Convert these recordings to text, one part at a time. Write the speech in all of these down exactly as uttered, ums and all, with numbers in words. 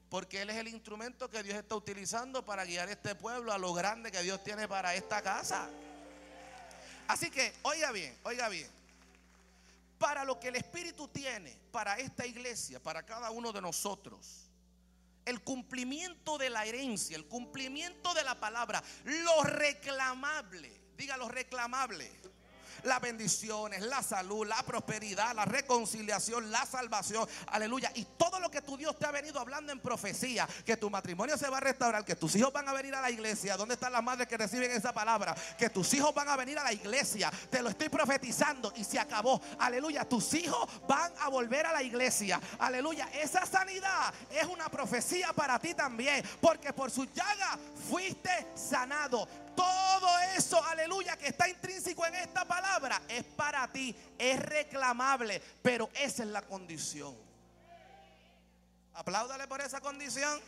porque Él es el instrumento que Dios está utilizando para guiar a este pueblo a lo grande que Dios tiene para esta casa. Así que, oiga bien, oiga bien. Para lo que el Espíritu tiene para esta iglesia, para cada uno de nosotros, el cumplimiento de la herencia, el cumplimiento de la palabra, lo reclamable, diga lo reclamable, las bendiciones, la salud, la prosperidad, la reconciliación, la salvación, aleluya, y todo lo que tu Dios te ha venido hablando en profecía, que tu matrimonio se va a restaurar, que tus hijos van a venir a la iglesia. ¿Dónde están las madres que reciben esa palabra? Que tus hijos van a venir a la iglesia, te lo estoy profetizando y se acabó, aleluya. Tus hijos van a volver a la iglesia, aleluya. Esa sanidad es una profecía para ti también, porque por su llaga fuiste sanado. Todo eso, aleluya, que está intrínseco en esta palabra es para ti, es reclamable, pero esa es la condición. Apláudale por esa condición.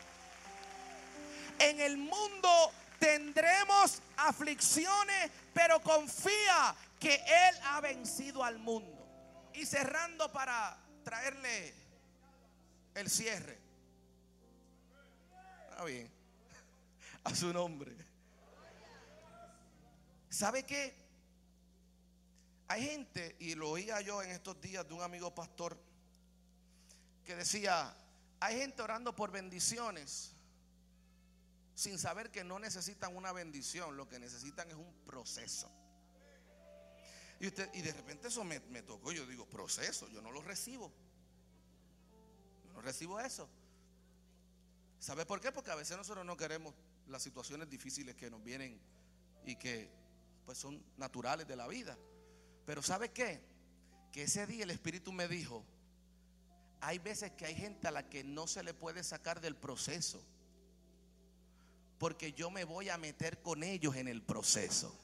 En el mundo tendremos aflicciones, pero confía que Él ha vencido al mundo. Y cerrando para traerle el cierre. Está bien. A su nombre. ¿Sabe qué? Hay gente, y lo oía yo en estos días de un amigo pastor, que decía, hay gente orando por bendiciones sin saber que no necesitan una bendición, lo que necesitan es un proceso. Y, usted, y de repente eso me, me tocó, yo digo, proceso, yo no lo recibo. Yo no recibo eso. ¿Sabe por qué? Porque a veces nosotros no queremos las situaciones difíciles que nos vienen y que pues son naturales de la vida. Pero ¿sabe qué? Que ese día el Espíritu me dijo, hay veces que hay gente a la que no se le puede sacar del proceso, porque yo me voy a meter con ellos en el proceso.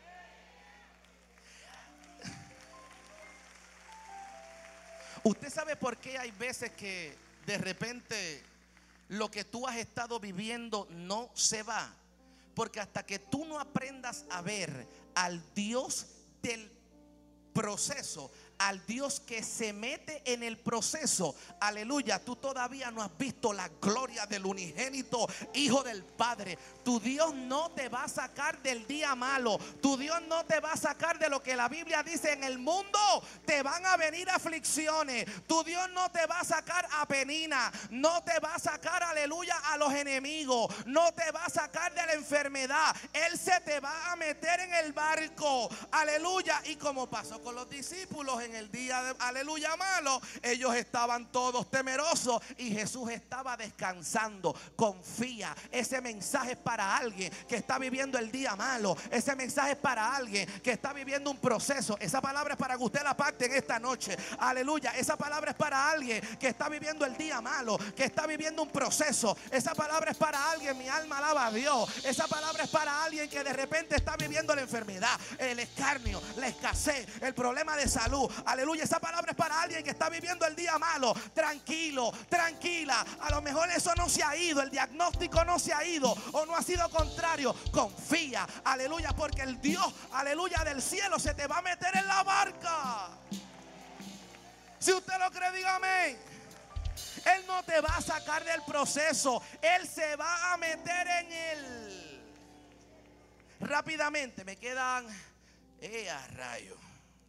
Usted sabe por qué hay veces que de repente lo que tú has estado viviendo no se va. Porque hasta que tú no aprendas a ver al Dios del proceso, al Dios que se mete en el proceso, aleluya, tú todavía no has visto la gloria del unigénito Hijo del Padre. Tu Dios no te va a sacar del día malo. Tu Dios no te va a sacar de lo que la Biblia dice: en el mundo te van a venir aflicciones. Tu Dios no te va a sacar a penina. No te va a sacar, aleluya, a los enemigos. No te va a sacar de la enfermedad. Él se te va a meter en el barco, aleluya. Y como pasó con los discípulos en el día de, aleluya, malo, ellos estaban todos temerosos y Jesús estaba descansando. Confía. Ese mensaje es para alguien que está viviendo el día malo. Ese mensaje es para alguien que está viviendo un proceso. Esa palabra es para que usted la pacte en esta noche, aleluya. Esa palabra es para alguien que está viviendo el día malo, que está viviendo un proceso. Esa palabra es para alguien, mi alma alaba a Dios. Esa palabra es para alguien que de repente está viviendo la enfermedad, el escarnio, la escasez, el problema de salud. Aleluya, esa palabra es para alguien que está viviendo el día malo. Tranquilo, tranquila. A lo mejor eso no se ha ido, el diagnóstico no se ha ido o no ha sido contrario. Confía, aleluya, porque el Dios, aleluya, del cielo se te va a meter en la barca. Si usted lo cree, diga amén. Él no te va a sacar del proceso, Él se va a meter en él. Rápidamente, me quedan eh, a rayo.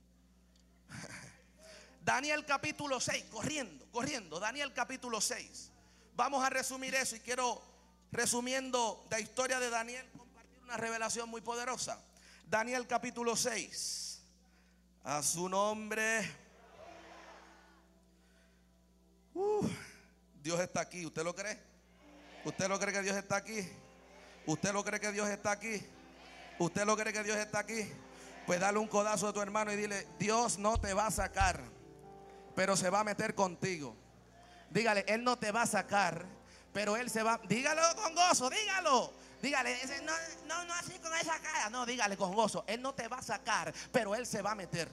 Daniel capítulo seis, corriendo, corriendo, Daniel capítulo seis. Vamos a resumir eso y quiero, resumiendo la historia de Daniel, compartir una revelación muy poderosa. Daniel capítulo seis, a su nombre. Uh, Dios está aquí, ¿usted lo cree? ¿Usted lo cree que Dios está aquí? ¿Usted lo cree que Dios está aquí? ¿Usted lo cree que Dios está aquí? Pues dale un codazo a tu hermano y dile: Dios no te va a sacar, pero se va a meter contigo. Dígale: Él no te va a sacar, pero Él se va. Dígalo con gozo, dígalo. Dígale, no, no, no así con esa cara. No, dígale con gozo: Él no te va a sacar, pero Él se va a meter.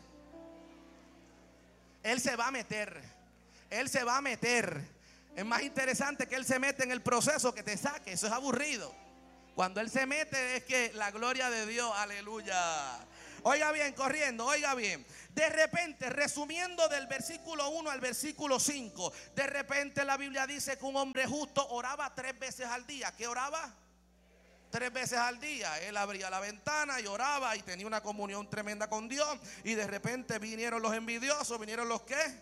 Él se va a meter. Él se va a meter. Es más interesante que Él se mete en el proceso que te saque. Eso es aburrido. Cuando Él se mete es que la gloria de Dios, aleluya. Oiga bien, corriendo, oiga bien. De repente, resumiendo del versículo uno al versículo cinco, de repente la Biblia dice que un hombre justo oraba tres veces al día. ¿Qué oraba? Tres veces al día. Él abría la ventana y oraba y tenía una comunión tremenda con Dios. Y de repente vinieron los envidiosos. ¿Vinieron los qué?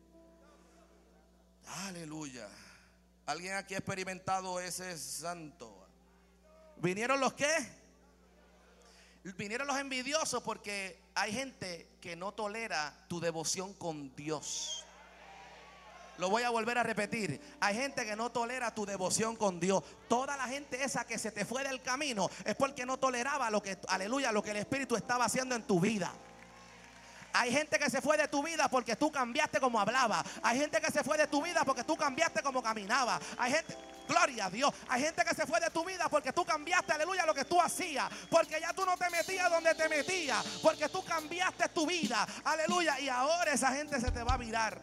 Aleluya. ¿Alguien aquí ha experimentado ese santo? ¿Vinieron los qué? Vinieron los envidiosos porque hay gente que no tolera tu devoción con Dios. Lo voy a volver a repetir. Hay gente que no tolera tu devoción con Dios. Toda la gente esa que se te fue del camino es porque no toleraba lo que, aleluya, lo que el Espíritu estaba haciendo en tu vida. Hay gente que se fue de tu vida porque tú cambiaste como hablaba. Hay gente que se fue de tu vida porque tú cambiaste como caminaba. Hay gente, gloria a Dios. Hay gente que se fue de tu vida porque tú cambiaste, aleluya, lo que tú hacías. Porque ya tú no te metías donde te metías. Porque tú cambiaste tu vida, aleluya. Y ahora esa gente se te va a virar.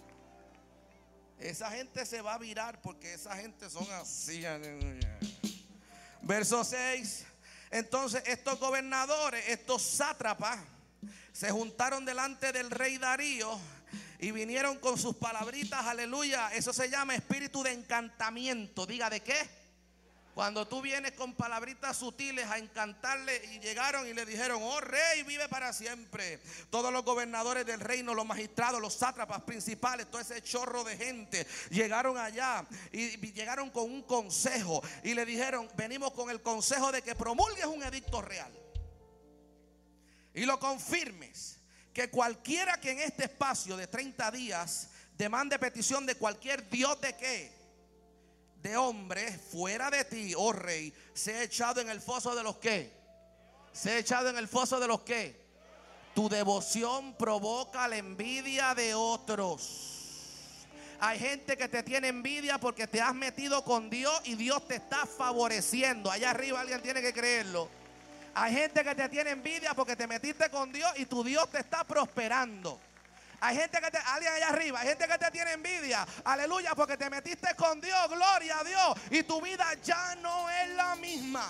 Esa gente se va a virar porque esa gente son así, aleluya. Verso seis. Entonces estos gobernadores, estos sátrapas, se juntaron delante del rey Darío y vinieron con sus palabritas, aleluya. Eso se llama espíritu de encantamiento. Diga, ¿de qué? Cuando tú vienes con palabritas sutiles a encantarle. Y llegaron y le dijeron: oh rey, vive para siempre. Todos los gobernadores del reino, los magistrados, los sátrapas principales, todo ese chorro de gente llegaron allá y llegaron con un consejo. Y le dijeron: venimos con el consejo de que promulgues un edicto real y lo confirmes, que cualquiera que en este espacio de treinta días demande petición de cualquier dios de qué, de hombre fuera de ti, oh rey, sea echado en el foso de los qué, sea echado en el foso de los qué. Tu devoción provoca la envidia de otros. Hay gente que te tiene envidia porque te has metido con Dios y Dios te está favoreciendo. Allá arriba alguien tiene que creerlo. Hay gente que te tiene envidia porque te metiste con Dios y tu Dios te está prosperando. Hay gente que te, alguien allá arriba, hay gente que te tiene envidia, aleluya, porque te metiste con Dios, gloria a Dios, y tu vida ya no es la misma.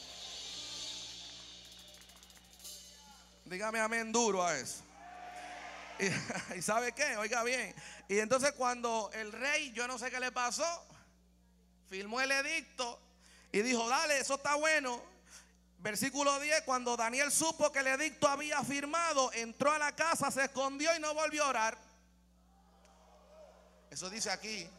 Dígame amén duro a eso. Y, y ¿sabe qué? Oiga bien. Y entonces cuando el rey, yo no sé qué le pasó, firmó el edicto y dijo: dale, eso está bueno. Versículo diez, cuando Daniel supo que el edicto había firmado, entró a la casa, se escondió y no volvió a orar. Eso dice aquí.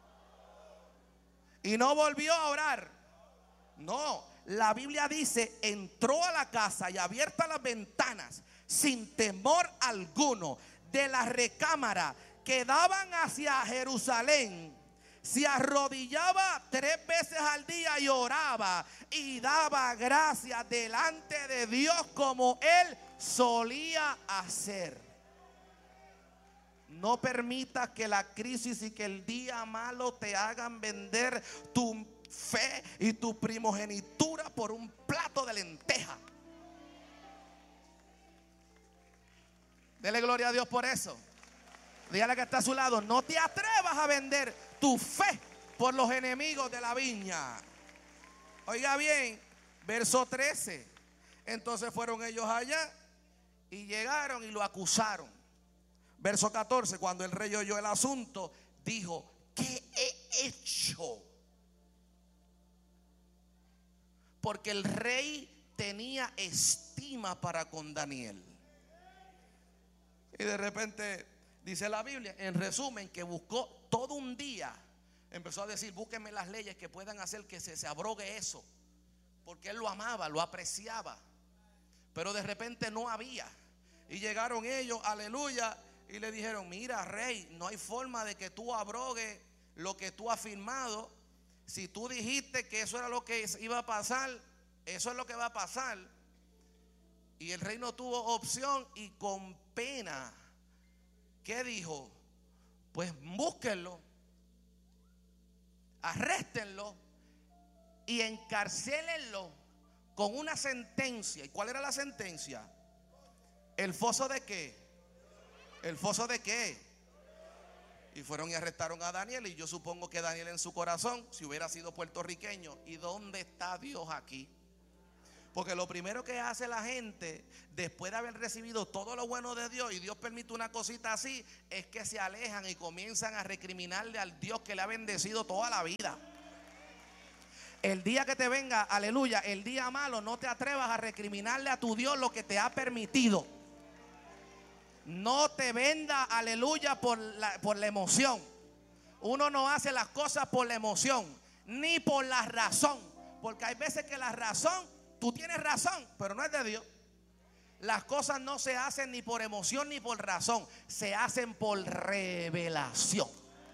Y no volvió a orar. No, la Biblia dice: entró a la casa y abiertas las ventanas, sin temor alguno, de la recámara que daban hacia Jerusalén, se arrodillaba tres veces al día y oraba y daba gracias delante de Dios como él solía hacer. No permitas que la crisis y que el día malo te hagan vender tu fe y tu primogenitura por un plato de lenteja. Dele gloria a Dios por eso. Dígale que está a su lado: no te atrevas a vender tu fe por los enemigos de la viña. Oiga bien, verso trece. Entonces fueron ellos allá y llegaron y lo acusaron. Verso catorce, cuando el rey oyó el asunto, dijo: ¿qué he hecho? Porque el rey tenía estima para con Daniel. Y de repente dice la Biblia, en resumen, que buscó todo un día. Empezó a decir: búsquenme las leyes que puedan hacer que se, se abrogue eso. Porque él lo amaba, lo apreciaba. Pero de repente no había. Y llegaron ellos, aleluya, y le dijeron: mira, rey, no hay forma de que tú abrogues lo que tú has firmado. Si tú dijiste que eso era lo que iba a pasar, eso es lo que va a pasar. Y el rey no tuvo opción y con pena, ¿qué dijo? Pues búsquenlo, arréstenlo y encarcélenlo con una sentencia. ¿Y cuál era la sentencia? ¿El foso de qué? ¿El foso de qué? Y fueron y arrestaron a Daniel. Y yo supongo que Daniel en su corazón, si hubiera sido puertorriqueño: ¿y dónde está Dios aquí? Porque lo primero que hace la gente después de haber recibido todo lo bueno de Dios, y Dios permite una cosita así, es que se alejan y comienzan a recriminarle al Dios que le ha bendecido toda la vida. El día que te venga, aleluya, el día malo, no te atrevas a recriminarle a tu Dios lo que te ha permitido. No te venda, aleluya, por la, por la emoción. Uno no hace las cosas por la emoción, ni por la razón. Porque hay veces que la razón, tú tienes razón, pero no es de Dios. Las cosas no se hacen ni por emoción ni por razón, se hacen por revelación.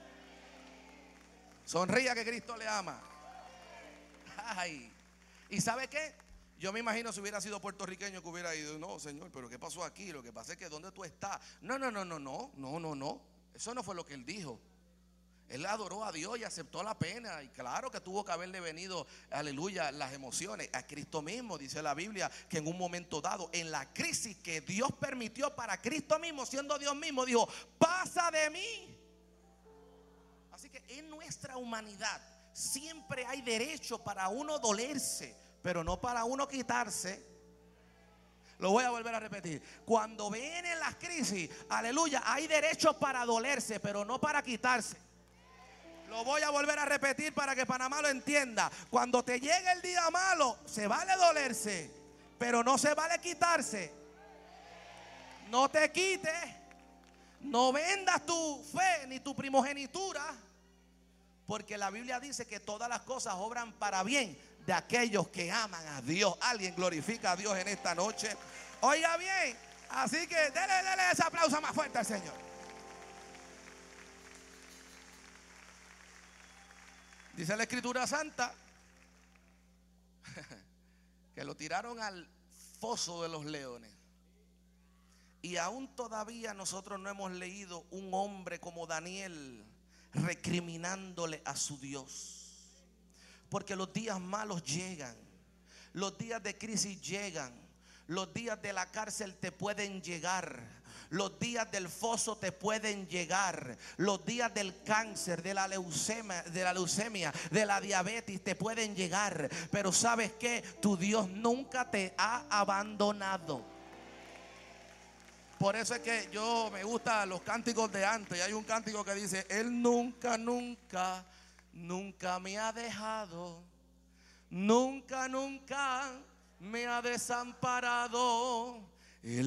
Sonría que Cristo le ama. Ay. ¿Y sabe qué? Yo me imagino si hubiera sido puertorriqueño que hubiera ido. No, Señor, pero ¿qué pasó aquí? Lo que pasa es que ¿dónde tú estás? No, no, no, no, no, no, no, no. Eso no fue lo que él dijo. Él adoró a Dios y aceptó la pena. Y claro que tuvo que haberle venido, aleluya, las emociones. A Cristo mismo dice la Biblia que en un momento dado, en la crisis que Dios permitió para Cristo mismo, siendo Dios mismo, dijo: pasa de mí. Así que en nuestra humanidad siempre hay derecho para uno dolerse, pero no para uno quitarse. Lo voy a volver a repetir. Cuando vienen las crisis, aleluya, hay derecho para dolerse, pero no para quitarse. Lo voy a volver a repetir para que Panamá lo entienda. Cuando te llegue el día malo, se vale dolerse, pero no se vale quitarse. No te quites. No vendas tu fe ni tu primogenitura, porque la Biblia dice que todas las cosas obran para bien de aquellos que aman a Dios. Alguien glorifica a Dios en esta noche. Oiga bien, así que dele, dele ese aplauso más fuerte al Señor. Dice la Escritura Santa que lo tiraron al foso de los leones. Y aún todavía nosotros no hemos leído un hombre como Daniel recriminándole a su Dios. Porque los días malos llegan, los días de crisis llegan, los días de la cárcel te pueden llegar. Los días del foso te pueden llegar. Los días del cáncer, de la leucemia, de la leucemia, de la diabetes te pueden llegar. Pero ¿sabes qué? Tu Dios nunca te ha abandonado. Por eso es que yo me gustan los cánticos de antes. Y hay un cántico que dice: Él nunca, nunca, nunca me ha dejado. Nunca, nunca me ha desamparado.